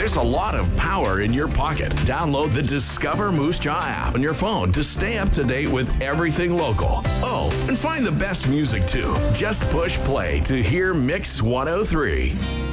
There's a lot of power in your pocket. Download the Discover Moose Jaw app on your phone to stay up to date with everything local. Oh, and find the best music too. Just push play to hear Mix 103.